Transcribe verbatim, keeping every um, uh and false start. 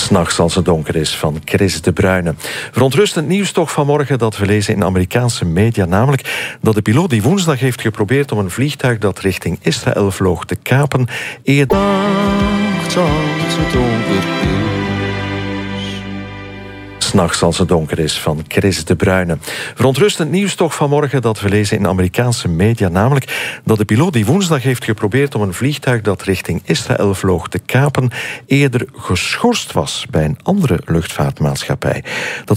'S'nachts als het donker is van Chris de Bruyne. Verontrustend nieuws toch vanmorgen dat we lezen in Amerikaanse media, namelijk dat de piloot die woensdag heeft geprobeerd om een vliegtuig dat richting Israël vloog te kapen, eerder... Nachts als het donker is. 'S'nachts als het donker is van Chris de Bruyne. Verontrustend nieuws toch vanmorgen dat we lezen in Amerikaanse media, namelijk dat de piloot die woensdag heeft geprobeerd om een vliegtuig dat richting Israël vloog te kapen, eerder geschorst was bij een andere luchtvaartmaatschappij. Dat